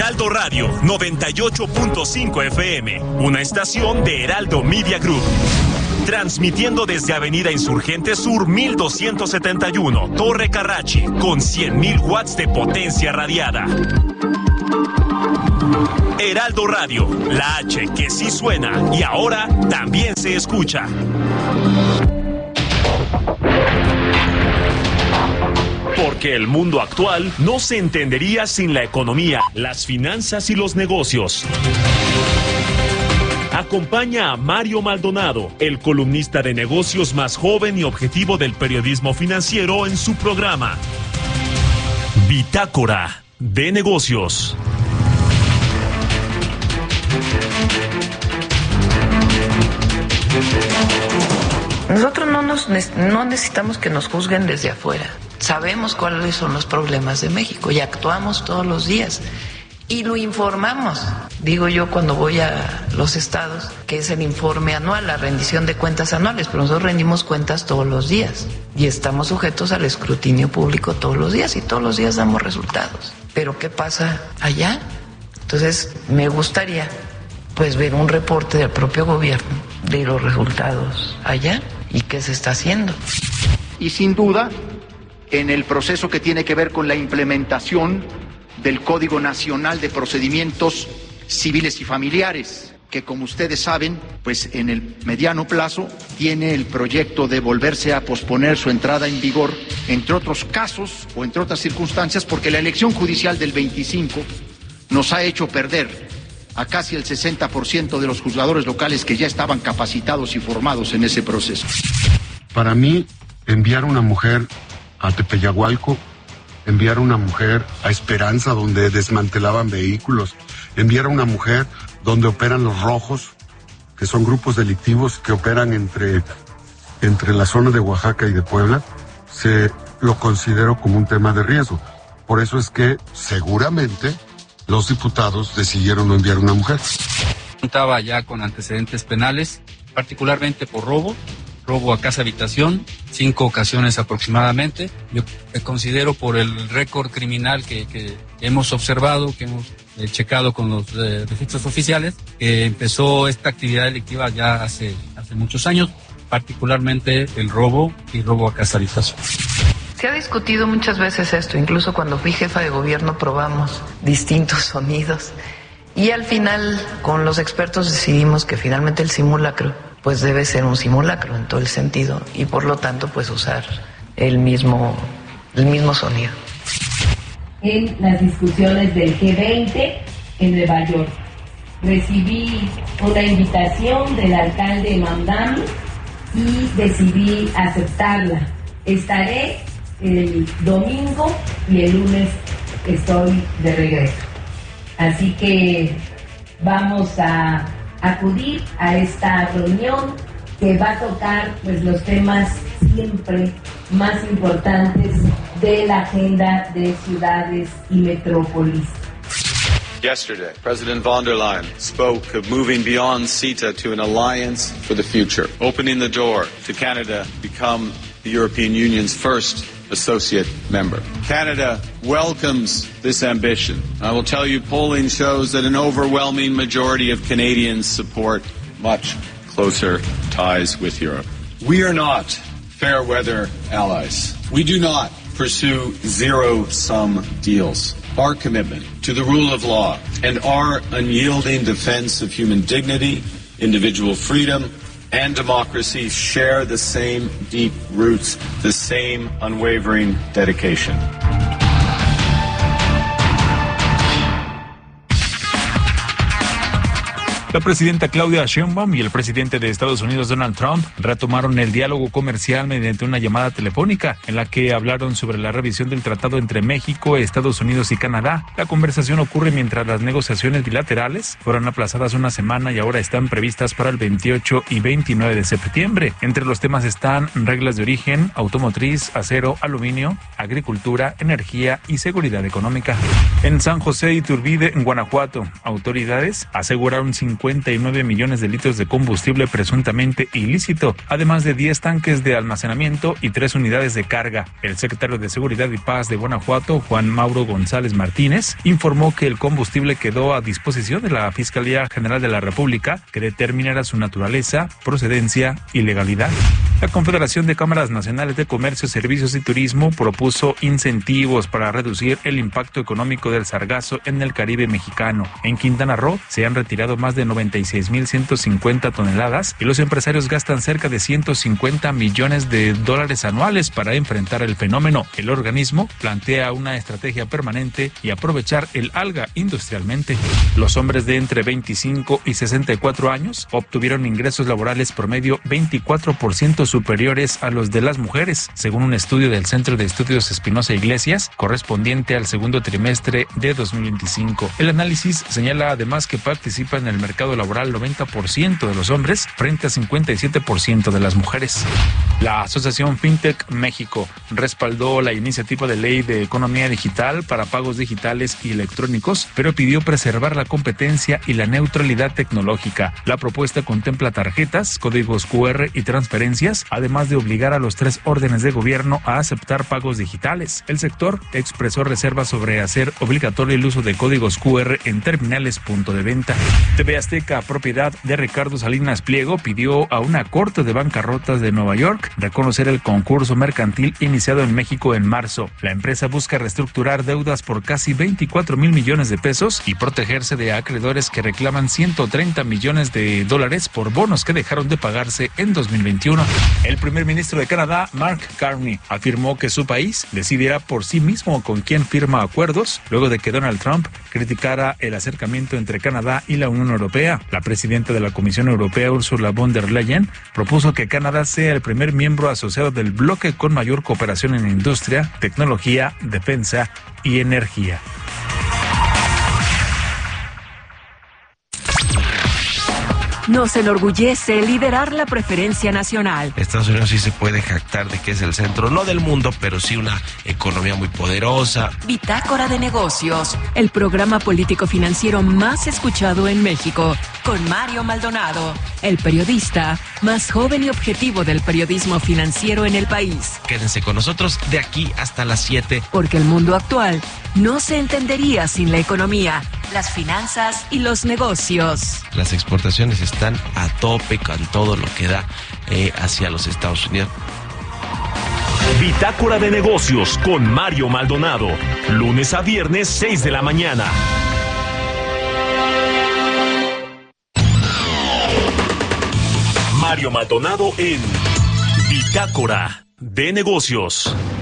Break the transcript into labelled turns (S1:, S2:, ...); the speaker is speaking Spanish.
S1: Heraldo Radio 98.5 FM, una estación de Heraldo Media Group. Transmitiendo desde Avenida Insurgente Sur 1271, Torre Carrachi, con 100.000 watts de potencia radiada. Heraldo Radio, la H que sí suena y ahora también se escucha. Porque el mundo actual no se entendería sin la economía, las finanzas y los negocios. Acompaña a Mario Maldonado, el columnista de negocios más joven y objetivo del periodismo financiero, en su programa Bitácora de Negocios.
S2: Nosotros no necesitamos que nos juzguen desde afuera. Sabemos cuáles son los problemas de México y actuamos todos los días. Y lo informamos. Digo yo cuando voy a los estados, que es el informe anual, la rendición de cuentas anuales, pero nosotros rendimos cuentas todos los días y estamos sujetos al escrutinio público todos los días y todos los días damos resultados. Pero ¿qué pasa allá? Entonces me gustaría pues ver un reporte del propio gobierno de los resultados allá y qué se está haciendo.
S3: Y sin duda, en el proceso que tiene que ver con la implementación del Código Nacional de Procedimientos Civiles y Familiares, que como ustedes saben, pues en el mediano plazo tiene el proyecto de volverse a posponer su entrada en vigor, entre otros casos o entre otras circunstancias, porque la elección judicial del 25 nos ha hecho perder a casi el 60% de los juzgadores locales que ya estaban capacitados y formados en ese proceso.
S4: Para mí, enviar una mujer a Tepeyagualco, enviar a una mujer a Esperanza, donde desmantelaban vehículos, enviar a una mujer donde operan los rojos, que son grupos delictivos que operan entre la zona de Oaxaca y de Puebla, se lo considero como un tema de riesgo. Por eso es que seguramente los diputados decidieron no enviar a una mujer.
S5: Contaba ya con antecedentes penales, particularmente por robo a casa habitación, 5 ocasiones aproximadamente. Yo considero por el récord criminal que hemos observado, que hemos checado con los registros oficiales, que empezó esta actividad delictiva ya hace muchos años, particularmente el robo y robo a casa habitación.
S2: Se ha discutido muchas veces esto, incluso cuando fui jefa de gobierno probamos distintos sonidos y al final con los expertos decidimos que finalmente el simulacro pues debe ser un simulacro en todo el sentido y por lo tanto pues usar el mismo sonido.
S6: En las discusiones del G20 en Nueva York recibí una invitación del alcalde de Mamdani y decidí aceptarla. Estaré el domingo y el lunes estoy de regreso. Así que vamos a acudir a esta reunión que va a tocar pues los temas siempre más importantes de la agenda de ciudades y metrópolis.
S7: Yesterday, President von der Leyen spoke of moving beyond CETA to an alliance for the future, opening the door to Canada become the European Union's first associate member. Canada welcomes this ambition. I will tell you, polling shows that an overwhelming majority of Canadians support much closer ties with Europe. We are not fair weather allies. We do not pursue zero-sum deals. Our commitment to the rule of law and our unyielding defense of human dignity, individual freedom, and democracy share the same deep roots, the same unwavering dedication.
S8: La presidenta Claudia Sheinbaum y el presidente de Estados Unidos, Donald Trump, retomaron el diálogo comercial mediante una llamada telefónica en la que hablaron sobre la revisión del tratado entre México, Estados Unidos y Canadá. La conversación ocurre mientras las negociaciones bilaterales fueron aplazadas una semana y ahora están previstas para el 28 y 29 de septiembre. Entre los temas están reglas de origen, automotriz, acero, aluminio, agricultura, energía y seguridad económica. En San José Iturbide, en Guanajuato, autoridades aseguraron 50 59 millones de litros de combustible presuntamente ilícito, además de 10 tanques de almacenamiento y 3 unidades de carga. El secretario de Seguridad y Paz de Guanajuato, Juan Mauro González Martínez, informó que el combustible quedó a disposición de la Fiscalía General de la República, que determinará su naturaleza, procedencia y legalidad. La Confederación de Cámaras Nacionales de Comercio, Servicios y Turismo propuso incentivos para reducir el impacto económico del sargazo en el Caribe mexicano. En Quintana Roo se han retirado más de 96,150 toneladas y los empresarios gastan cerca de 150 millones de dólares anuales para enfrentar el fenómeno. El organismo plantea una estrategia permanente y aprovechar el alga industrialmente. Los hombres de entre 25 y 64 años obtuvieron ingresos laborales promedio 24% superiores a los de las mujeres, según un estudio del Centro de Estudios Espinosa Iglesias, correspondiente al segundo trimestre de 2025. El análisis señala además que participa en el mercado laboral 90% de los hombres frente a 57% de las mujeres. La Asociación FinTech México respaldó la iniciativa de ley de economía digital para pagos digitales y electrónicos, pero pidió preservar la competencia y la neutralidad tecnológica. La propuesta contempla tarjetas, códigos QR y transferencias, además de obligar a los 3 órdenes de gobierno a aceptar pagos digitales. El sector expresó reservas sobre hacer obligatorio el uso de códigos QR en terminales punto de venta. TV Azteca, propiedad de Ricardo Salinas Pliego, pidió a una corte de bancarrotas de Nueva York reconocer el concurso mercantil iniciado en México en marzo. La empresa busca reestructurar deudas por casi 24,000 millones de pesos y protegerse de acreedores que reclaman 130 millones de dólares por bonos que dejaron de pagarse en 2021. El primer ministro de Canadá, Mark Carney, afirmó que su país decidirá por sí mismo con quién firma acuerdos luego de que Donald Trump criticara el acercamiento entre Canadá y la Unión Europea. La presidenta de la Comisión Europea, Ursula von der Leyen, propuso que Canadá sea el primer miembro asociado del bloque con mayor cooperación en industria, tecnología, defensa y energía.
S9: Nos enorgullece liderar la preferencia nacional.
S10: Estados Unidos sí se puede jactar de que es el centro, no del mundo, pero sí una economía muy poderosa.
S9: Bitácora de Negocios, el programa político financiero más escuchado en México, con Mario Maldonado, el periodista más joven y objetivo del periodismo financiero en el país.
S10: Quédense con nosotros de aquí hasta las 7.
S9: Porque el mundo actual no se entendería sin la economía, las finanzas y los negocios.
S10: Las exportaciones están a tope con todo lo que da hacia los Estados Unidos.
S1: Bitácora de Negocios con Mario Maldonado, lunes a viernes 6 de la mañana. Mario Maldonado en Bitácora de Negocios.